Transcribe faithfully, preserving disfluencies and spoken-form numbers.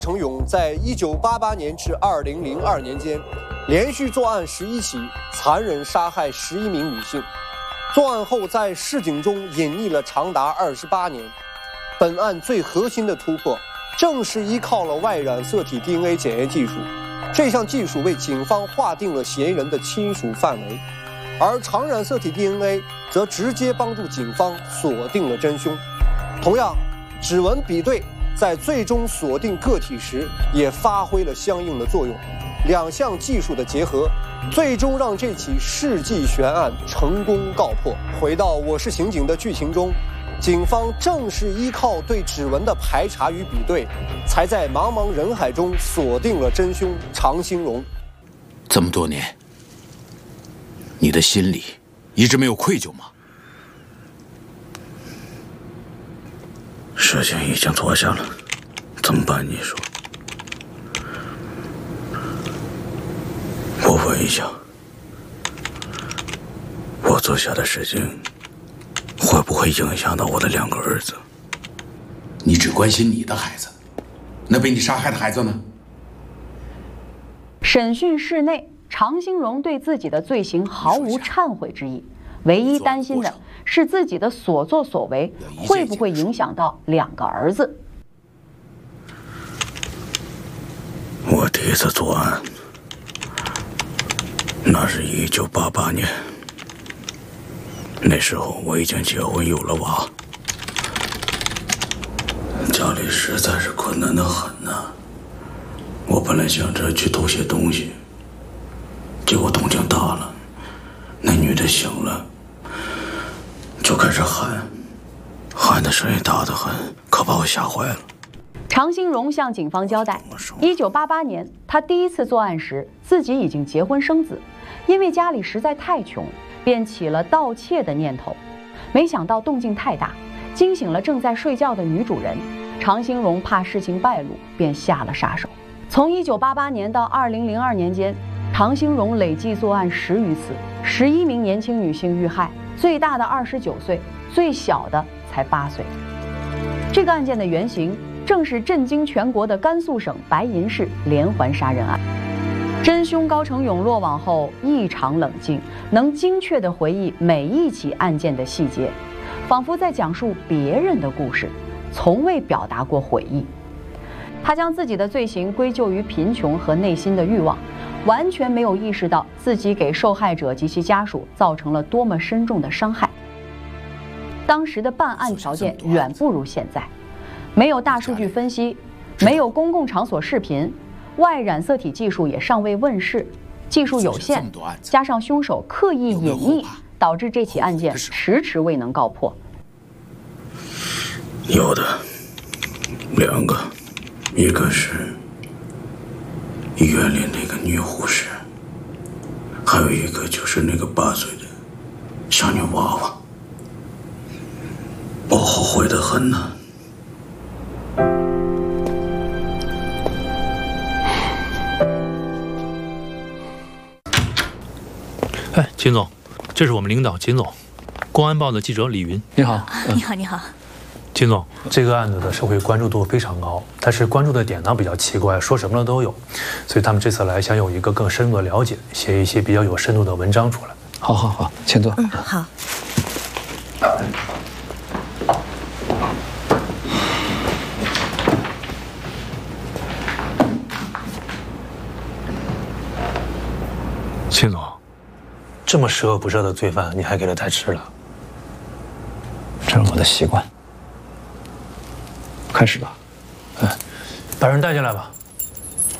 程勇在一九八八年至二零零二年间，连续作案十一起，残忍杀害十一名女性。作案后在市井中隐匿了长达二十八年。本案最核心的突破，正是依靠了 Y 染色体 D N A 检验技术。这项技术为警方划定了嫌疑人的亲属范围，而长染色体 D N A 则直接帮助警方锁定了真凶。同样，指纹比对在最终锁定个体时也发挥了相应的作用，两项技术的结合，最终让这起世纪悬案成功告破。回到《我是刑警》的剧情中，警方正是依靠对指纹的排查与比对，才在茫茫人海中锁定了真凶常兴荣。 这么多年，你的心里一直没有愧疚吗？ 事情已经做下了，怎么办？你说？我问一下，我做下的事情会不会影响到我的两个儿子？ 你只关心你的孩子，那被你杀害的孩子呢？ 审讯室内，常兴荣对自己的罪行毫无忏悔之意，唯一担心的是自己的所作所为会不会影响到两个儿子。 我第一次作案，那是一九八八年，那时候我已经结婚有了娃，家里实在是困难的很呐。我本来想着去偷些东西，结果动静大了，那女的醒了，就开始喊，喊的声音大得很，可把我吓坏了。 常兴荣向警方交代，一九八八年他第一次作案时，自己已经结婚生子，因为家里实在太穷，便起了盗窃的念头。没想到动静太大，惊醒了正在睡觉的女主人。常兴荣怕事情败露，便下了杀手。从一九八八年到二零零二年间，常兴荣累计作案十余次，十一名年轻女性遇害，最大的二十九岁，最小的才八岁。这个案件的原型正是震惊全国的甘肃省白银市连环杀人案。真凶高成勇落网后异常冷静，能精确地回忆每一起案件的细节，仿佛在讲述别人的故事，从未表达过悔意。他将自己的罪行归咎于贫穷和内心的欲望，完全没有意识到自己给受害者及其家属造成了多么深重的伤害。当时的办案条件远不如现在，没有大数据分析，没有公共场所视频，Y染色体技术也尚未问世，技术有限，加上凶手刻意隐匿，导致这起案件迟迟未能告破。 有的，两个，一个是医院里那个女护士，还有一个就是那个八岁的小女娃娃。我后悔得很呢。 哎，秦总，这是我们领导秦总，公安报的记者李云。 你好， 嗯、你好，你好。 秦总，这个案子的社会关注度非常高，但是关注的点呢比较奇怪，说什么的都有，所以他们这次来想有一个更深入的了解，写一些比较有深度的文章出来。 好，好，好，请坐。 嗯，好。 秦总，这么十恶不赦的罪犯，你还给他带吃了？ 这是我的习惯。开始吧。 嗯，把人带进来吧。